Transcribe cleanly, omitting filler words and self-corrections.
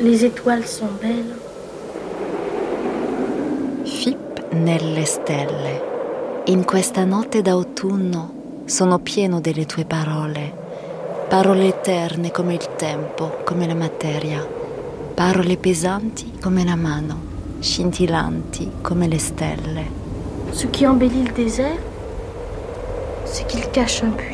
Les étoiles sont belles. Fip nelle stelle. In questa notte d'autunno sono pieno delle tue parole. Parole eterne come il tempo, come la materia. Parole pesanti come la mano, scintillanti come le stelle. Ce qui embellit le désert, c'est qu'il cache un puits.